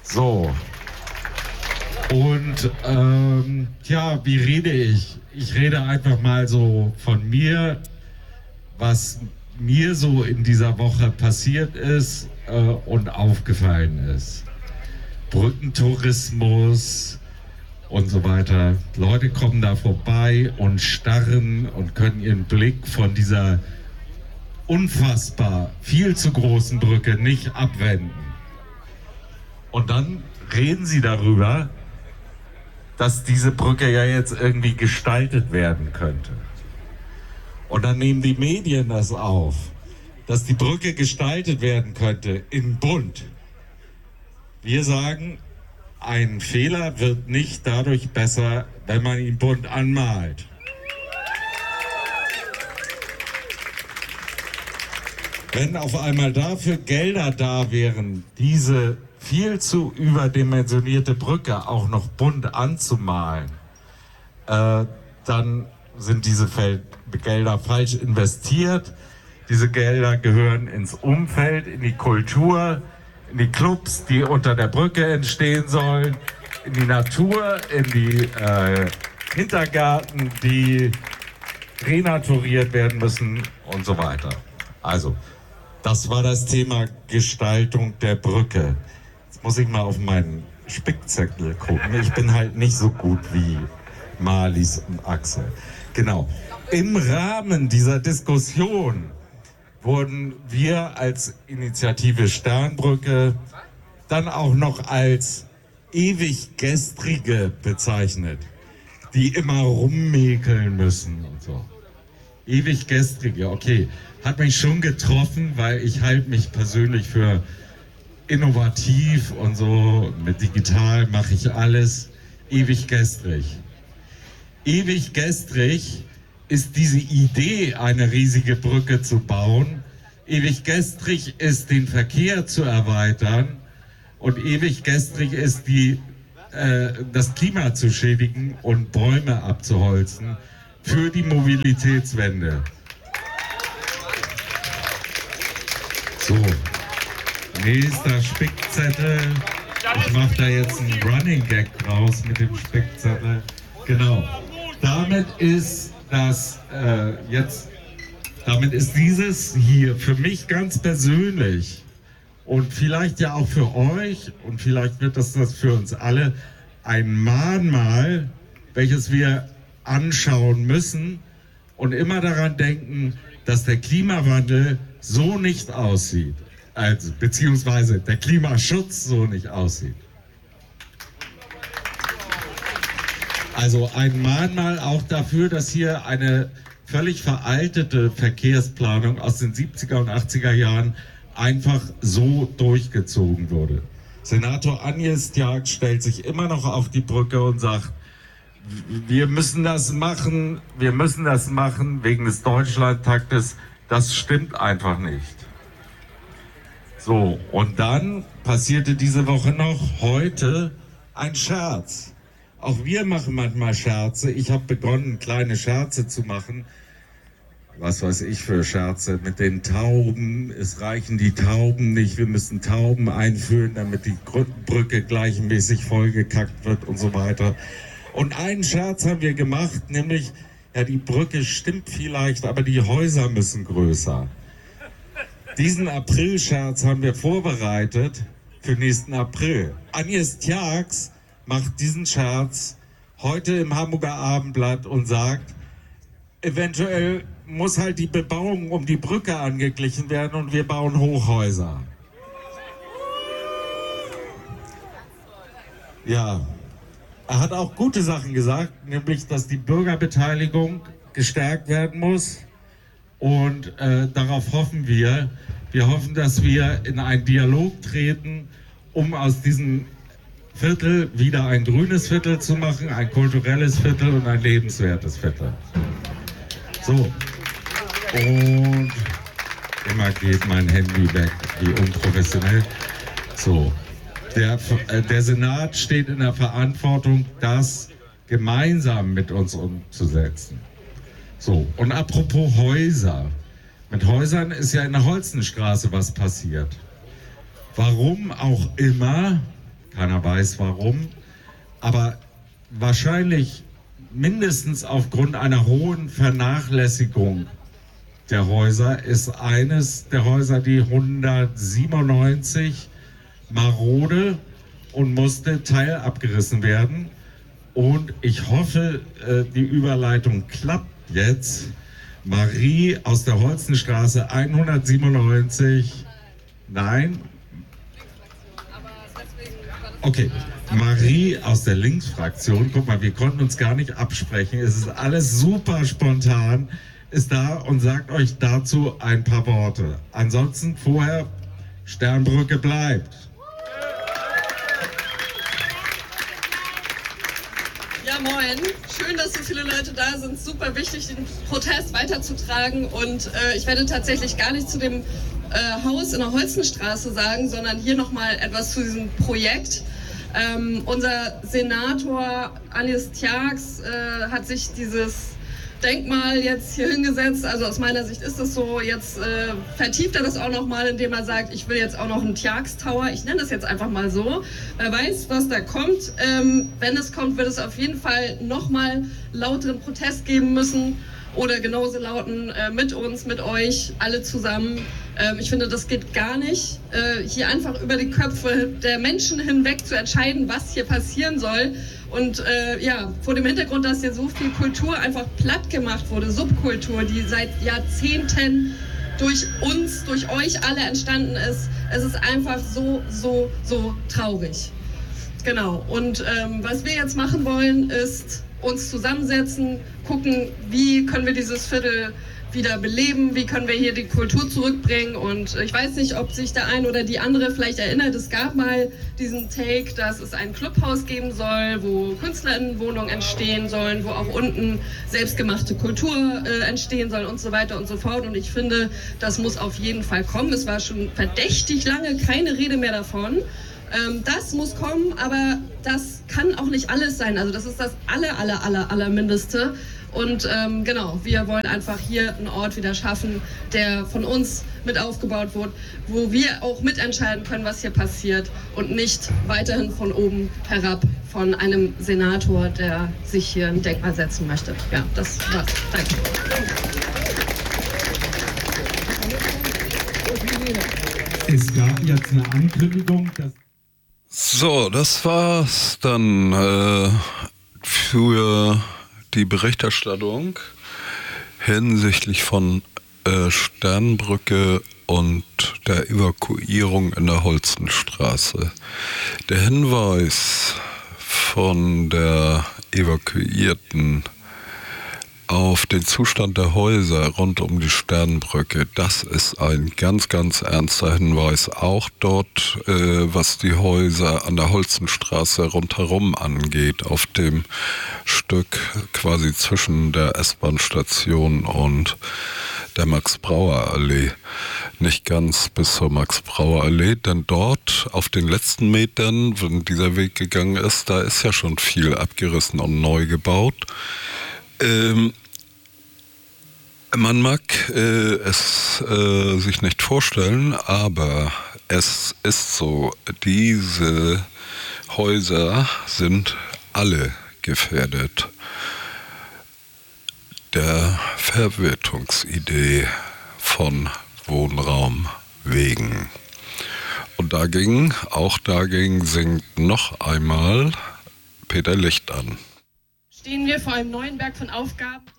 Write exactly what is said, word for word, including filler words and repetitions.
So. Und ähm, ja, wie rede ich? Ich rede einfach mal so von mir, was mir so in dieser Woche passiert ist äh, und aufgefallen ist. Brückentourismus und so weiter. Leute kommen da vorbei und starren und können ihren Blick von dieser unfassbar viel zu großen Brücke nicht abwenden. Und dann reden sie darüber, dass diese Brücke ja jetzt irgendwie gestaltet werden könnte. Und dann nehmen die Medien das auf, dass die Brücke gestaltet werden könnte in bunt. Wir sagen, ein Fehler wird nicht dadurch besser, wenn man ihn bunt anmalt. Wenn auf einmal dafür Gelder da wären, diese viel zu überdimensionierte Brücke auch noch bunt anzumalen, äh, dann sind diese Fel- Gelder falsch investiert. Diese Gelder gehören ins Umfeld, in die Kultur, in die Clubs, die unter der Brücke entstehen sollen, in die Natur, in die äh, Hintergärten, die renaturiert werden müssen und so weiter. Also, das war das Thema Gestaltung der Brücke. Jetzt muss ich mal auf meinen Spickzettel gucken. Ich bin halt nicht so gut wie Marlies und Axel. Genau. Im Rahmen dieser Diskussion wurden wir als Initiative Sternbrücke dann auch noch als ewig Gestrige bezeichnet, die immer rummäkeln müssen und so. Ewig Gestrige, okay. Hat mich schon getroffen, weil ich halte mich persönlich für innovativ und so. Mit digital mache ich alles. Ewig gestrig. Ewig gestrig ist diese Idee, eine riesige Brücke zu bauen. Ewig gestrig ist, den Verkehr zu erweitern. Und ewig gestrig ist, die, äh, das Klima zu schädigen und Bäume abzuholzen für die Mobilitätswende. So, nächster Spickzettel. Ich mache da jetzt einen Running Gag raus mit dem Spickzettel. Genau. Damit ist das äh, jetzt, damit ist dieses hier für mich ganz persönlich und vielleicht ja auch für euch und vielleicht wird das das für uns alle ein Mahnmal, welches wir anschauen müssen und immer daran denken, dass der Klimawandel so nicht aussieht, also beziehungsweise der Klimaschutz so nicht aussieht. Also ein Mahnmal auch dafür, dass hier eine völlig veraltete Verkehrsplanung aus den siebziger und achtziger Jahren einfach so durchgezogen wurde. Senator Agnes Tjax stellt sich immer noch auf die Brücke und sagt, wir müssen das machen, wir müssen das machen wegen des Deutschlandtaktes. Das stimmt einfach nicht. So, und dann passierte diese Woche noch heute ein Scherz. Auch wir machen manchmal Scherze. Ich habe begonnen, kleine Scherze zu machen. Was weiß ich für Scherze mit den Tauben. Es reichen die Tauben nicht. Wir müssen Tauben einführen, damit die Brücke gleichmäßig vollgekackt wird und so weiter. Und einen Scherz haben wir gemacht, nämlich, ja, die Brücke stimmt vielleicht, aber die Häuser müssen größer. Diesen April-Scherz haben wir vorbereitet für nächsten April. Agnes Tjax macht diesen Scherz heute im Hamburger Abendblatt und sagt, eventuell muss halt die Bebauung um die Brücke angeglichen werden und wir bauen Hochhäuser. Ja, er hat auch gute Sachen gesagt, nämlich, dass die Bürgerbeteiligung gestärkt werden muss und äh, darauf hoffen wir. Wir hoffen, dass wir in einen Dialog treten, um aus diesem Viertel wieder ein grünes Viertel zu machen, ein kulturelles Viertel und ein lebenswertes Viertel. So, und immer geht mein Handy weg, wie unprofessionell. So, der, äh, der Senat steht in der Verantwortung, das gemeinsam mit uns umzusetzen. So, und apropos Häuser. Mit Häusern ist ja in der Holzenstraße was passiert. Warum auch immer, Keiner weiß warum. Aber wahrscheinlich mindestens aufgrund einer hohen Vernachlässigung der Häuser ist eines der Häuser, die hundertsiebenundneunzig marode und musste teilabgerissen werden. Und ich hoffe, die Überleitung klappt jetzt. Marie aus der Holzenstraße hundertsiebenundneunzig. Nein? Okay, Marie aus der Linksfraktion. Guck mal, wir konnten uns gar nicht absprechen. Es ist alles super spontan. Ist da und sagt euch dazu ein paar Worte. Ansonsten vorher, Sternbrücke bleibt. Ja, moin. Schön, dass so viele Leute da sind. Super wichtig, den Protest weiterzutragen. Und äh, ich werde tatsächlich gar nicht zu dem äh, Haus in der Holzenstraße sagen, sondern hier nochmal etwas zu diesem Projekt. Ähm, unser Senator Anis Tjax äh, hat sich dieses Denkmal jetzt hier hingesetzt, also aus meiner Sicht ist es so, jetzt äh, vertieft er das auch nochmal, indem er sagt, ich will jetzt auch noch einen Tjax Tower, ich nenne das jetzt einfach mal so, wer weiß, was da kommt, ähm, wenn es kommt, wird es auf jeden Fall nochmal lauteren Protest geben müssen oder genauso lauten äh, mit uns, mit euch, alle zusammen. Ähm, ich finde, das geht gar nicht, äh, hier einfach über die Köpfe der Menschen hinweg zu entscheiden, was hier passieren soll. Und äh, ja, vor dem Hintergrund, dass hier so viel Kultur einfach platt gemacht wurde, Subkultur, die seit Jahrzehnten durch uns, durch euch alle entstanden ist, es ist einfach so, so, so traurig. Genau, und ähm, was wir jetzt machen wollen, ist uns zusammensetzen, gucken, wie können wir dieses Viertel wieder beleben, wie können wir hier die Kultur zurückbringen. Und ich weiß nicht, ob sich der ein oder die andere vielleicht erinnert, es gab mal diesen Take, dass es ein Clubhaus geben soll, wo KünstlerInnenwohnungen entstehen sollen, wo auch unten selbstgemachte Kultur äh, entstehen soll und so weiter und so fort. Und ich finde, das muss auf jeden Fall kommen. Es war schon verdächtig lange keine Rede mehr davon. Ähm, das muss kommen, aber das kann auch nicht alles sein. Also das ist das aller, aller, aller, aller Mindeste. Und ähm, genau, wir wollen einfach hier einen Ort wieder schaffen, der von uns mit aufgebaut wird, wo wir auch mitentscheiden können, was hier passiert und nicht weiterhin von oben herab von einem Senator, der sich hier ein Denkmal setzen möchte. Ja, das war's. Danke. Es gab jetzt eine Ankündigung, dass... So, das war's dann äh, für die Berichterstattung hinsichtlich von äh, Sternbrücke und der Evakuierung in der Holzenstraße. Der Hinweis von der Evakuierten auf den Zustand der Häuser rund um die Sternbrücke, das ist ein ganz, ganz ernster Hinweis. Auch dort, äh, was die Häuser an der Holzenstraße rundherum angeht, auf dem Stück quasi zwischen der S-Bahn-Station und der Max-Brauer-Allee. Nicht ganz bis zur Max-Brauer-Allee, denn dort auf den letzten Metern, wenn dieser Weg gegangen ist, da ist ja schon viel abgerissen und neu gebaut. Ähm, man mag äh, es äh, sich nicht vorstellen, aber es ist so, diese Häuser sind alle gefährdet der Verwertungsidee von Wohnraum wegen. Und dagegen, auch dagegen singt noch einmal Peter Licht an. Stehen wir vor einem neuen Berg von Aufgaben.